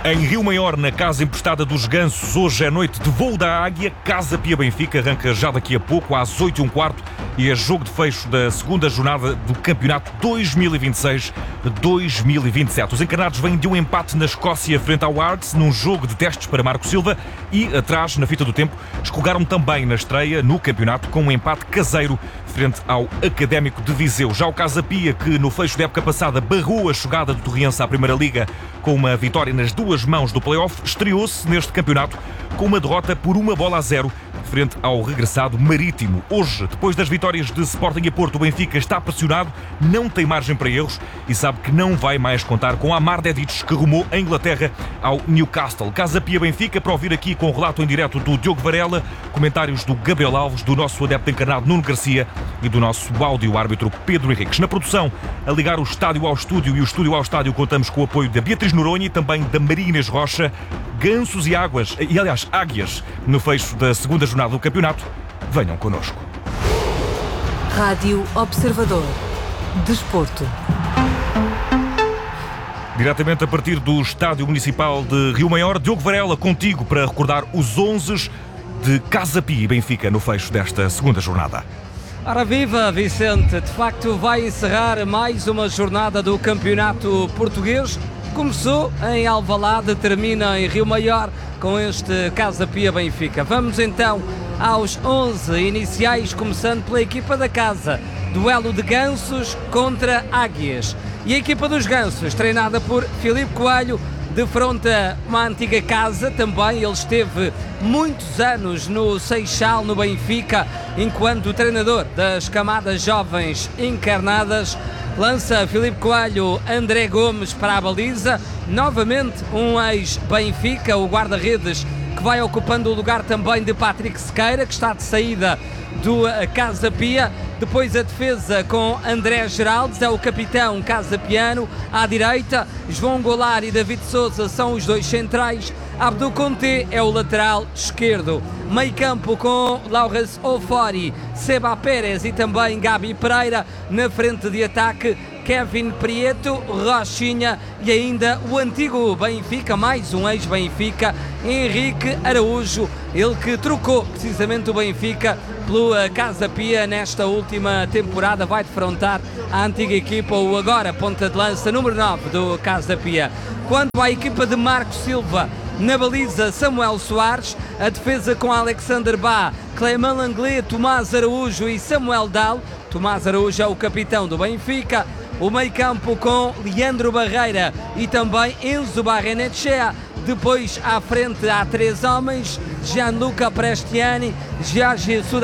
Em Rio Maior, na casa emprestada dos Gansos, hoje é noite de voo da Águia. Casa Pia Benfica arranca já daqui a pouco, às 8h15, e é jogo de fecho da segunda jornada do campeonato 2026-2027. Os encarnados vêm de um empate na Escócia frente ao Hearts, num jogo de testes para Marco Silva, e atrás, na fita do tempo, escorregaram também na estreia no campeonato com um empate caseiro frente ao Académico de Viseu. Já o Casa Pia, que no fecho da época passada barrou a chegada do Torriense à Primeira Liga com uma vitória nas duas mãos do play-off, estreou-se neste campeonato com uma derrota por 1-0 frente ao regressado Marítimo. Hoje, depois das vitórias de Sporting e Porto, o Benfica está pressionado, não tem margem para erros e sabe que não vai mais contar com Amar Dedic, que rumou a Inglaterra ao Newcastle. Casa Pia Benfica, para ouvir aqui com o relato em direto do Diogo Varela, comentários do Gabriel Alves, do nosso adepto encarnado Nuno Garcia e do nosso áudio-árbitro Pedro Henriques. Na produção, a ligar o estádio ao estúdio e o estúdio ao estádio, contamos com o apoio da Beatriz Noronha e também da Maria Inês Rocha. Gansos e águias, no fecho da segunda jornada do campeonato. Venham connosco. Rádio Observador. Desporto. Diretamente a partir do Estádio Municipal de Rio Maior, Diogo Varela, contigo para recordar os 11 de Casa Pia e Benfica no fecho desta segunda jornada. Ora viva, Vicente! De facto vai encerrar mais uma jornada do campeonato português. Começou em Alvalade, termina em Rio Maior com este Casa Pia Benfica. Vamos então aos 11 iniciais, começando pela equipa da casa. Duelo de Gansos contra Águias. E a equipa dos Gansos, treinada por Filipe Coelho, defronta uma antiga casa também. Ele esteve muitos anos no Seixal, no Benfica, enquanto treinador das camadas jovens encarnadas. Lança Filipe Coelho André Gomes para a baliza, novamente um ex-Benfica, o guarda-redes, que vai ocupando o lugar também de Patrick Sequeira, que está de saída do Casa Pia. Depois a defesa com André Geraldes, é o capitão casapiano. À direita, João Goulart e David Sousa são os dois centrais. Abdul Conté é o lateral esquerdo. Meio campo com Laurence Ofori, Seba Pérez e também Gabi Pereira. Na frente de ataque, Kevin Prieto, Rochinha e ainda o antigo Benfica, mais um ex-Benfica, Henrique Araújo, ele que trocou precisamente o Benfica pelo Casa Pia nesta última temporada. Vai defrontar a antiga equipa, o agora ponta de lança número 9 do Casa Pia. Quanto à equipa de Marco Silva, na baliza Samuel Soares, a defesa com Alexander Bá, Clément Langlais, Tomás Araújo e Samuel Dal. Tomás Araújo é o capitão do Benfica. O meio campo com Leandro Barreira e também Enzo Barrenetxea. Depois à frente há três homens: Gianluca Prestiani, Jorge